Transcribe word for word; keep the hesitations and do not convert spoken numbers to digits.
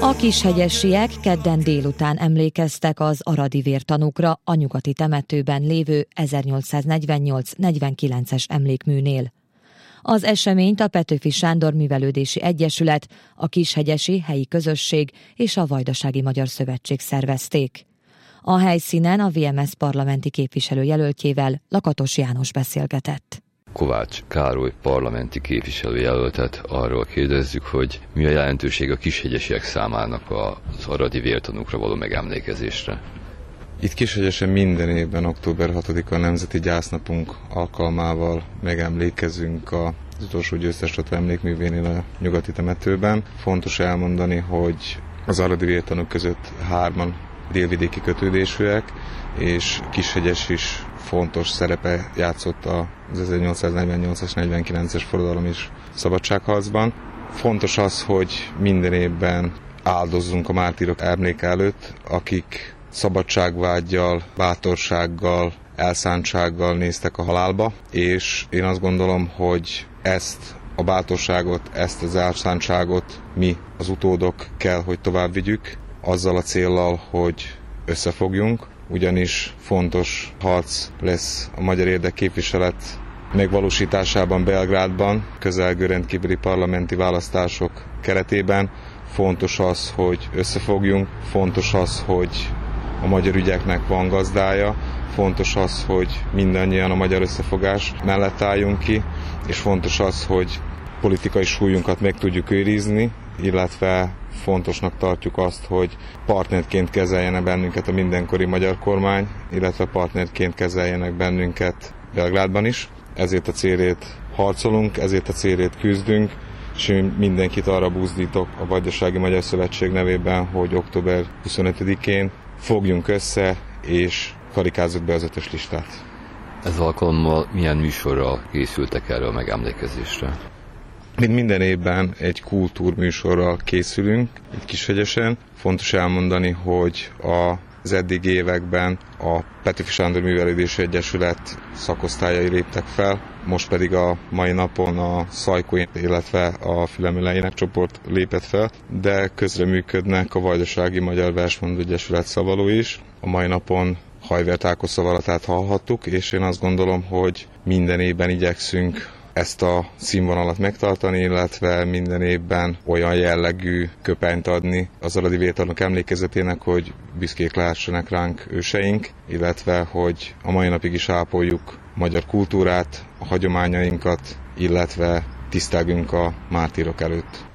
A kishegyesiek kedden délután emlékeztek az aradi vértanúkra a nyugati temetőben lévő ezernyolcszáznegyvennyolc negyvenkilences emlékműnél. Az eseményt a Petőfi Sándor Művelődési Egyesület, a Kishegyesi Helyi Közösség és a Vajdasági Magyar Szövetség szervezték. A helyszínen a vé em es parlamenti képviselőjelöltjével, Lakatos János beszélgetett. Kovács Károly parlamenti képviselőjelöltet arról kérdezzük, hogy mi a jelentőség a kishegyesiek számának az aradi vértanúkra való megemlékezésre. Itt Kishegyesen minden évben október hatodika Nemzeti Gyásznapunk alkalmával megemlékezünk az utolsó győztescsata emlékművénél a nyugati temetőben. Fontos elmondani, hogy az aradi vértanúk között hárman délvidéki kötődésűek, és Kishegyes is fontos szerepe játszott az ezernyolcszáznegyvennyolcas negyvenkilences forradalom és szabadságharcban. Fontos az, hogy minden évben áldozzunk a mártírok emléke előtt, akik szabadságvággyal, bátorsággal, elszántsággal néztek a halálba, és én azt gondolom, hogy ezt a bátorságot, ezt az elszántságot mi, az utódok kell, hogy tovább vigyük, azzal a céllal, hogy összefogjunk, ugyanis fontos harc lesz a magyar érdekképviselet megvalósításában Belgrádban, közelgő rendkívüli parlamenti választások keretében. Fontos az, hogy összefogjunk, fontos az, hogy a magyar ügyeknek van gazdája, fontos az, hogy mindannyian a magyar összefogás mellett álljunk ki, és fontos az, hogy politikai súlyunkat meg tudjuk őrizni, illetve fontosnak tartjuk azt, hogy partnerként kezeljenek bennünket a mindenkori magyar kormány, illetve partnerként kezeljenek bennünket Belgrádban is. Ezért a célért harcolunk, ezért a célért küzdünk, és mindenkit arra buzdítok a Vajdasági Magyar Szövetség nevében, hogy október huszonötödikén fogjunk össze, és karikázzuk be az ötös listát. Ez alkalommal milyen műsorral készültek erre a megemlékezésre? Mint minden évben egy kultúrműsorral készülünk itt Kishegyesen. Fontos elmondani, hogy az eddigi években a Petőfi Sándor Művelődési Egyesület szakosztályai léptek fel, most pedig a mai napon a Szajkó, illetve a Fülemelejének csoport lépett fel, de közreműködnek a Vajdasági Magyar Versmondó Egyesület szavaló is. A mai napon Hajvert Ákos szavalatát hallhattuk, és én azt gondolom, hogy minden évben igyekszünk ezt a színvonalat megtartani, illetve minden évben olyan jellegű köpenyt adni az aradi vértanúk emlékezetének, hogy büszkék lehessenek ránk őseink, illetve hogy a mai napig is ápoljuk a magyar kultúrát, a hagyományainkat, illetve tisztelgünk a mártírok előtt.